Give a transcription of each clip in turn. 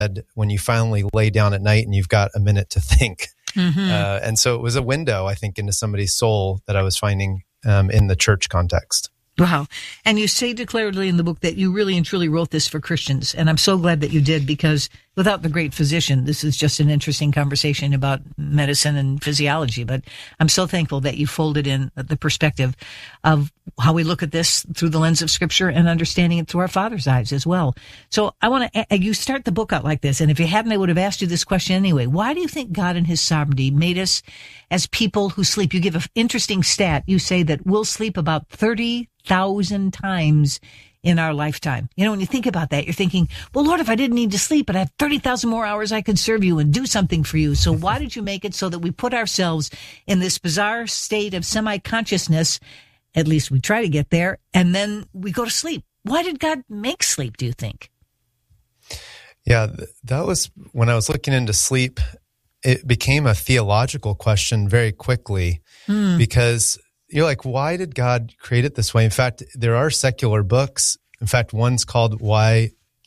when you finally lay down at night and you've got a minute to think. And so it was a window, I think, into somebody's soul that I was finding in the church context. Wow. And you say declaredly in the book that you really and truly wrote this for Christians. And I'm so glad that you did, because without the great physician, this is just an interesting conversation about medicine and physiology. But I'm so thankful that you folded in the perspective of how we look at this through the lens of Scripture and understanding it through our Father's eyes as well. So I want to, you start the book out like this. And if you hadn't, I would have asked you this question anyway. Why do you think God in his sovereignty made us as people who sleep? You give an interesting stat. You say that we'll sleep about 30,000 times in our lifetime. You know, when you think about that, you're thinking, well, Lord, if I didn't need to sleep, but I have 30,000 more hours I could serve you and do something for you. So why did you make it so that we put ourselves in this bizarre state of semi-consciousness? At least we try to get there, and then we go to sleep. Why did God make sleep, do you think? Yeah, that was when I was looking into sleep, it became a theological question very quickly because you're like, why did God create it this way? In fact, there are secular books. In fact, one's called Why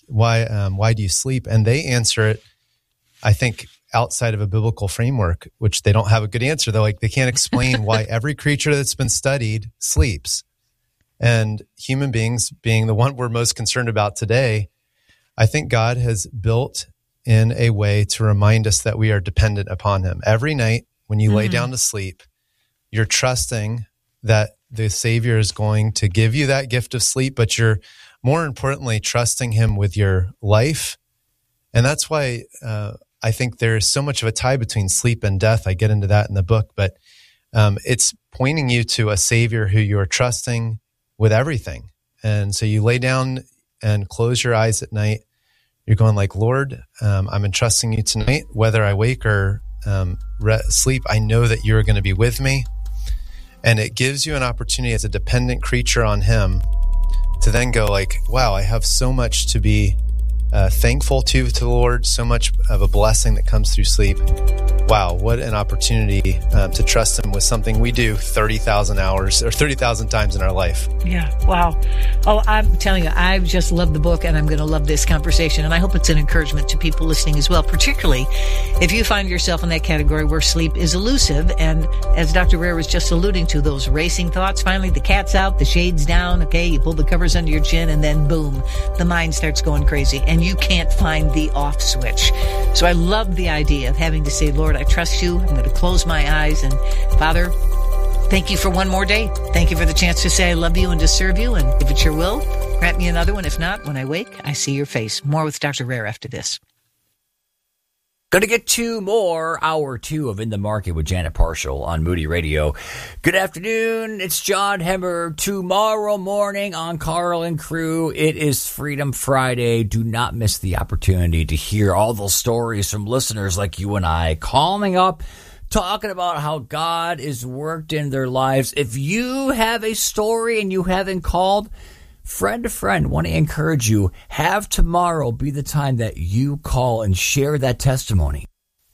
Do You Sleep? And they answer it, I think, outside of a biblical framework, which they don't have a good answer. They're like, they can't explain why every creature that's been studied sleeps. And human beings being the one we're most concerned about today, I think God has built in a way to remind us that we are dependent upon him. Every night when you lay down to sleep, you're trusting that the Savior is going to give you that gift of sleep, but you're more importantly trusting him with your life. And that's why I think there's so much of a tie between sleep and death. I get into that in the book, but it's pointing you to a Savior who you're trusting with everything. And so you lay down and close your eyes at night. You're going like, Lord, I'm entrusting you tonight, whether I wake or sleep, I know that you're going to be with me. And it gives you an opportunity as a dependent creature on him to then go like, wow, I have so much to be thankful to the Lord, so much of a blessing that comes through sleep. Wow, what an opportunity to trust him with something we do 30,000 hours or 30,000 times in our life. Yeah, wow. Oh, I'm telling you, I just love the book, and I'm going to love this conversation. And I hope it's an encouragement to people listening as well, particularly if you find yourself in that category where sleep is elusive. And as Dr. Ware was just alluding to, those racing thoughts, finally the cat's out, the shade's down, okay, you pull the covers under your chin, and then boom, the mind starts going crazy, and you can't find the off switch. So I love the idea of having to say, Lord, I trust you. I'm going to close my eyes. And Father, thank you for one more day. Thank you for the chance to say I love you and to serve you. And if it's your will, grant me another one. If not, when I wake, I see your face. More with Dr. Ware after this. Going to get to more hour 2 of In the Market with Janet Parshall on Moody Radio. Good afternoon. It's John Hemmer. Tomorrow morning on Carl and Crew, it is Freedom Friday. Do not miss the opportunity to hear all those stories from listeners like you and I calling up, talking about how God is worked in their lives. If you have a story and you haven't called, friend to friend, want to encourage you, have tomorrow be the time that you call and share that testimony.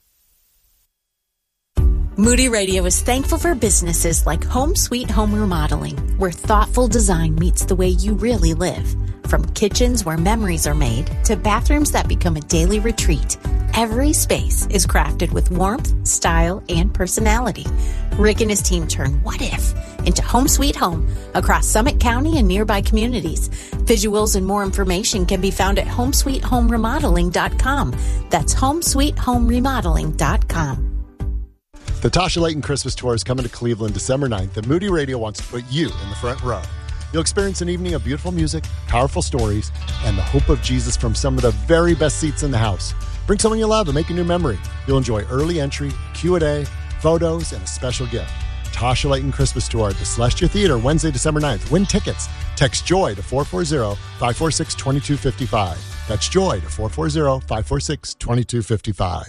Moody Radio is thankful for businesses like Home Sweet Home Remodeling, where thoughtful design meets the way you really live. From kitchens where memories are made to bathrooms that become a daily retreat, every space is crafted with warmth, style, and personality. Rick and his team turn what if into Home Sweet Home across Summit County and nearby communities. Visuals and more information can be found at homesweethomeremodeling.com. That's homesweethomeremodeling.com. The Tasha Layton Christmas Tour is coming to Cleveland December 9th, and Moody Radio wants to put you in the front row. You'll experience an evening of beautiful music, powerful stories, and the hope of Jesus from some of the very best seats in the house. Bring someone you love and make a new memory. You'll enjoy early entry, Q&A, photos, and a special gift. Tasha Layton Christmas Tour at the Celestia Theater, Wednesday, December 9th. Win tickets. Text JOY to 440-546-2255. That's JOY to 440-546-2255.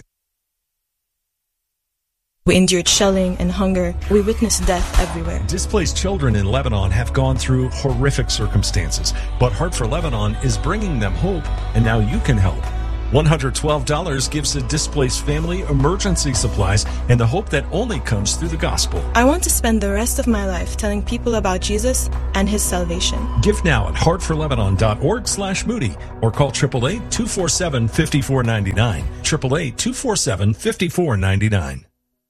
We endured shelling and hunger. We witnessed death everywhere. Displaced children in Lebanon have gone through horrific circumstances, but Heart for Lebanon is bringing them hope, and now you can help. $112 gives a displaced family emergency supplies and the hope that only comes through the gospel. I want to spend the rest of my life telling people about Jesus and his salvation. Give now at heartforlebanon.org/Moody or call 888-247-5499. 888-247-5499.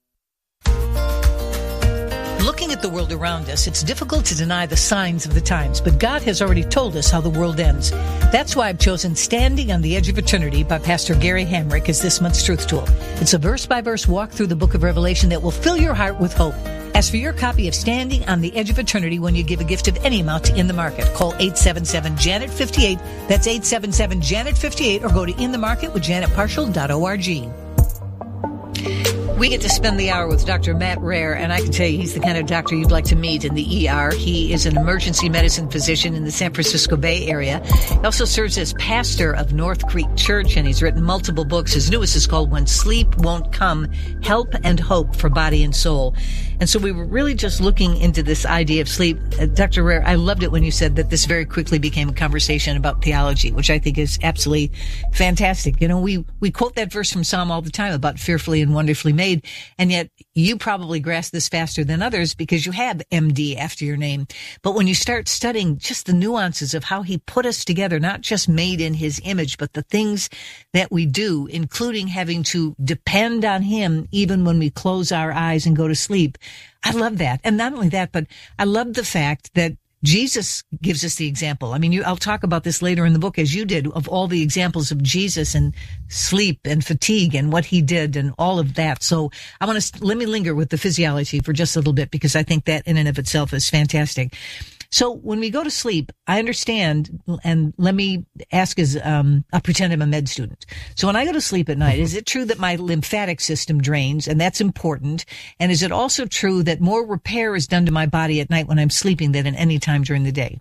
Looking at the world around us, it's difficult to deny the signs of the times, but God has already told us how the world ends. That's why I've chosen Standing on the Edge of Eternity by Pastor Gary Hamrick as this month's Truth Tool. It's a verse-by-verse walk through the book of Revelation that will fill your heart with hope. Ask for your copy of Standing on the Edge of Eternity when you give a gift of any amount to In the Market. Call 877-JANET-58. That's 877-JANET-58, or go to inthemarketwithjanetparshall.org. We get to spend the hour with Dr. Matt Rare, and I can tell you he's the kind of doctor you'd like to meet in the ER. He is an emergency medicine physician in the San Francisco Bay Area. He also serves as pastor of North Creek Church, and he's written multiple books. His newest is called When Sleep Won't Come, Help and Hope for Body and Soul. And so we were really just looking into this idea of sleep. Dr. Rare, I loved it when you said that this very quickly became a conversation about theology, which I think is absolutely fantastic. You know, we quote that verse from Psalm all the time about fearfully and wonderfully made. And yet you probably grasp this faster than others because you have MD after your name. But when you start studying just the nuances of how he put us together, not just made in his image, but the things that we do, including having to depend on him even when we close our eyes and go to sleep. I love that. And not only that, but I love the fact that Jesus gives us the example. I mean, I'll talk about this later in the book, as you did, of all the examples of Jesus and sleep and fatigue and what he did and all of that. So let me linger with the physiology for just a little bit, because I think that in and of itself is fantastic. So when we go to sleep, I understand, and let me ask as, I'll pretend I'm a med student. So when I go to sleep at night, is it true that my lymphatic system drains, and that's important? And is it also true that more repair is done to my body at night when I'm sleeping than at any time during the day?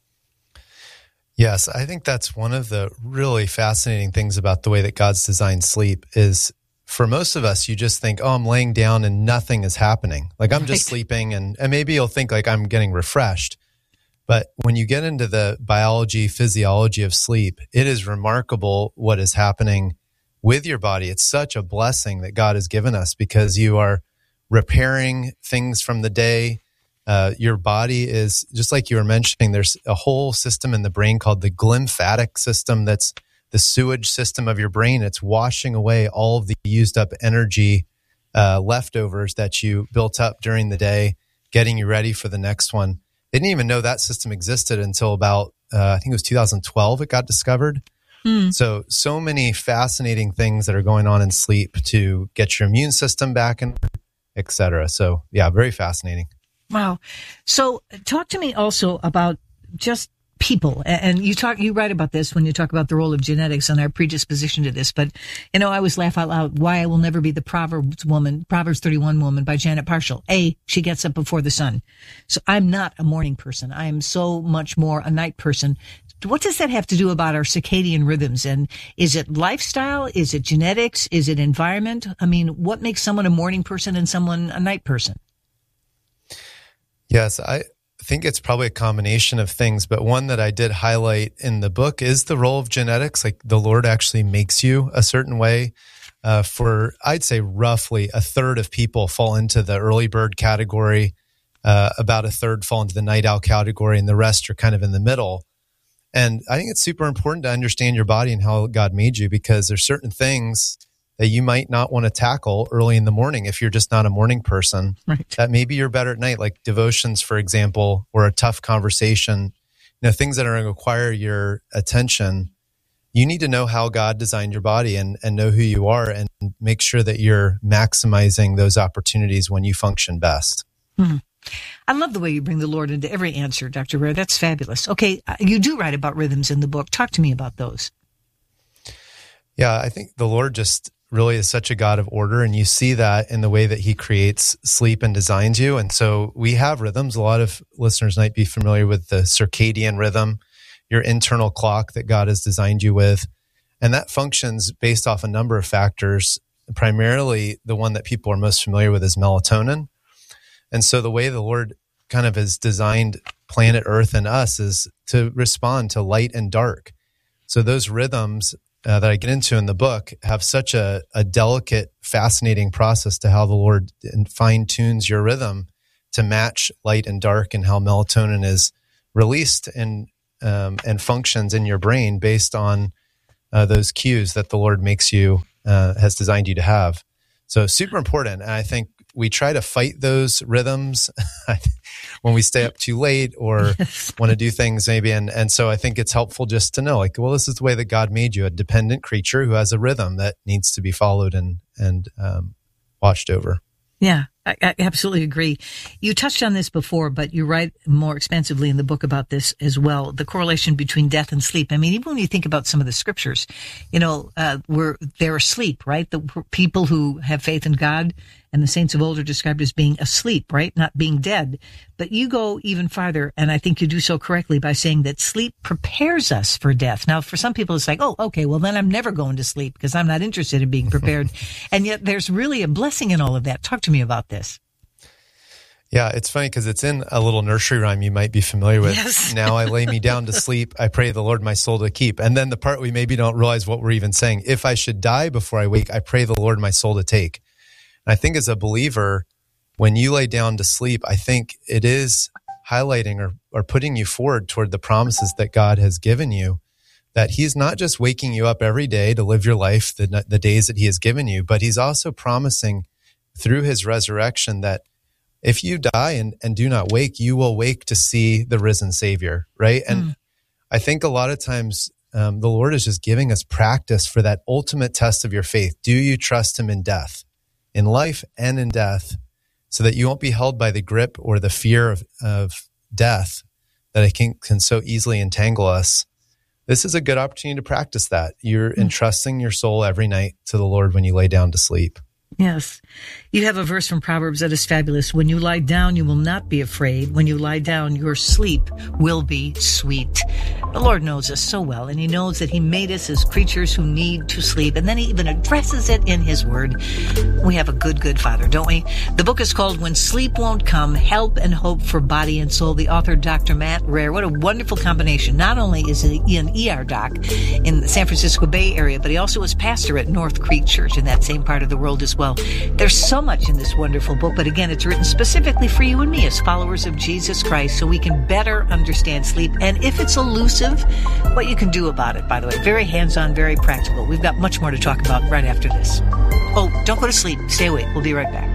Yes, I think that's one of the really fascinating things about the way that God's designed sleep is, for most of us, you just think, oh, I'm laying down and nothing is happening. Like I'm just sleeping, and maybe you'll think like I'm getting refreshed. But when you get into the biology, physiology of sleep, it is remarkable what is happening with your body. It's such a blessing that God has given us, because you are repairing things from the day. Your body is, just like you were mentioning, there's a whole system in the brain called the glymphatic system. That's the sewage system of your brain. It's washing away all of the used up energy, leftovers that you built up during the day, getting you ready for the next one. They didn't even know that system existed until about, I think it was 2012 it got discovered. So many fascinating things that are going on in sleep to get your immune system back, and et cetera. So yeah, very fascinating. Wow. So talk to me also about just people. And you write about this when you talk about the role of genetics and our predisposition to this. But, you know, I always laugh out loud, Why I Will Never Be the Proverbs 31 Woman by Janet Parshall. She gets up before the sun. So I'm not a morning person. I am so much more a night person. What does that have to do about our circadian rhythms? And is it lifestyle? Is it genetics? Is it environment? I mean, what makes someone a morning person and someone a night person? Yes, I think it's probably a combination of things, but one that I did highlight in the book is the role of genetics. Like the Lord actually makes you a certain way. I'd say roughly a third of people fall into the early bird category, about a third fall into the night owl category, and the rest are kind of in the middle. And I think it's super important to understand your body and how God made you, because there's certain things that you might not want to tackle early in the morning if you're just not a morning person. Right. That maybe you're better at night, like devotions, for example, or a tough conversation, things that are going to require your attention. You need to know how God designed your body and know who you are, and make sure that you're maximizing those opportunities when you function best. Mm-hmm. I love the way you bring the Lord into every answer, Dr. Rare. That's fabulous. Okay, you do write about rhythms in the book. Talk to me about those. Yeah, I think the Lord just really is such a God of order, and you see that in the way that he creates sleep and designs you. And so we have rhythms. A lot of listeners might be familiar with the circadian rhythm, your internal clock that God has designed you with. And that functions based off a number of factors. Primarily, the one that people are most familiar with is melatonin. And so the way the Lord kind of has designed planet Earth and us is to respond to light and dark. So those rhythms that I get into in the book have such a delicate, fascinating process to how the Lord fine tunes your rhythm to match light and dark, and how melatonin is released and functions in your brain based on those cues that the Lord has designed you to have. So super important. And I think we try to fight those rhythms when we stay up too late or want to do things maybe. And so I think it's helpful just to know, like, well, this is the way that God made you, a dependent creature who has a rhythm that needs to be followed and watched over. Yeah, I absolutely agree. You touched on this before, but you write more expansively in the book about this as well, the correlation between death and sleep. I mean, even when you think about some of the scriptures, they're asleep, right? The people who have faith in God and the saints of old are described as being asleep, right? Not being dead. But you go even farther, and I think you do so correctly by saying that sleep prepares us for death. Now, for some people, it's like, oh, okay, well, then I'm never going to sleep because I'm not interested in being prepared. And yet there's really a blessing in all of that. Talk to me about this. Yeah, it's funny because it's in a little nursery rhyme you might be familiar with. Yes. Now I lay me down to sleep. I pray the Lord my soul to keep. And then the part we maybe don't realize what we're even saying. If I should die before I wake, I pray the Lord my soul to take. And I think as a believer, when you lay down to sleep, I think it is highlighting or putting you forward toward the promises that God has given you, that he's not just waking you up every day to live your life, the days that he has given you, but he's also promising through his resurrection that if you die and do not wake, you will wake to see the risen Savior, right? And I think a lot of times the Lord is just giving us practice for that ultimate test of your faith. Do you trust him in death, in life and in death, so that you won't be held by the grip or the fear of death that it can so easily entangle us? This is a good opportunity to practice that. You're entrusting your soul every night to the Lord when you lay down to sleep. Yes. You have a verse from Proverbs that is fabulous. When you lie down, you will not be afraid. When you lie down, your sleep will be sweet. The Lord knows us so well, and he knows that he made us as creatures who need to sleep, and then he even addresses it in his word. We have a good Father, don't we? The book is called When Sleep Won't Come, Help and Hope for Body and Soul. The author, Dr. Matt Rare. What a wonderful combination. Not only is he an ER doc in the San Francisco Bay Area, but he also is pastor at North Creek Church in that same part of the world as well. There's so much in this wonderful book, but again, it's written specifically for you and me as followers of Jesus Christ so we can better understand sleep. And if it's elusive, what you can do about it, by the way. Very hands-on, very practical. We've got much more to talk about right after this. Oh, don't go to sleep. Stay awake. We'll be right back.